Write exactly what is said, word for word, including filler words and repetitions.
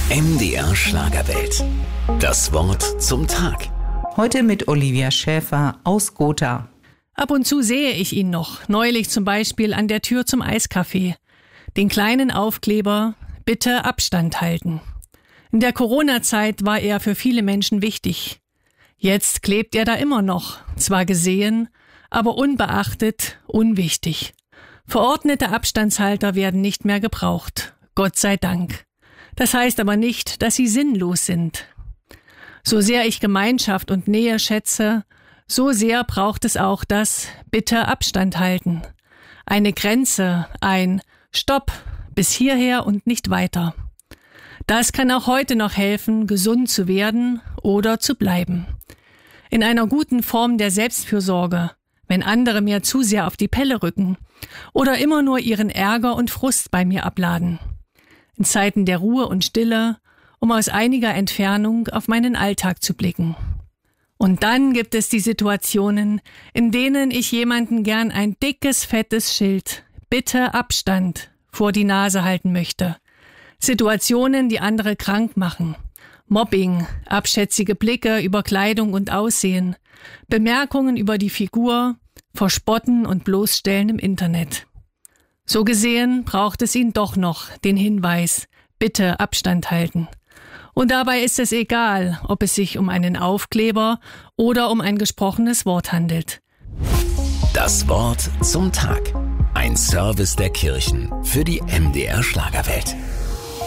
M D R Schlagerwelt. Das Wort zum Tag. Heute mit Olivia Schäfer aus Gotha. Ab und zu sehe ich ihn noch, neulich zum Beispiel an der Tür zum Eiscafé. Den kleinen Aufkleber, bitte Abstand halten. In der Corona-Zeit war er für viele Menschen wichtig. Jetzt klebt er da immer noch, zwar gesehen, aber unbeachtet, unwichtig. Verordnete Abstandshalter werden nicht mehr gebraucht, Gott sei Dank. Das heißt aber nicht, dass sie sinnlos sind. So sehr ich Gemeinschaft und Nähe schätze, so sehr braucht es auch das bitte Abstand halten. Eine Grenze, ein Stopp, bis hierher und nicht weiter. Das kann auch heute noch helfen, gesund zu werden oder zu bleiben. In einer guten Form der Selbstfürsorge, wenn andere mir zu sehr auf die Pelle rücken oder immer nur ihren Ärger und Frust bei mir abladen. In Zeiten der Ruhe und Stille, um aus einiger Entfernung auf meinen Alltag zu blicken. Und dann gibt es die Situationen, in denen ich jemanden gern ein dickes, fettes Schild, bitte Abstand, vor die Nase halten möchte. Situationen, die andere krank machen. Mobbing, abschätzige Blicke über Kleidung und Aussehen, Bemerkungen über die Figur, Verspotten und Bloßstellen im Internet. So gesehen braucht es ihn doch noch, den Hinweis, bitte Abstand halten. Und dabei ist es egal, ob es sich um einen Aufkleber oder um ein gesprochenes Wort handelt. Das Wort zum Tag. Ein Service der Kirchen für die M D R Schlagerwelt.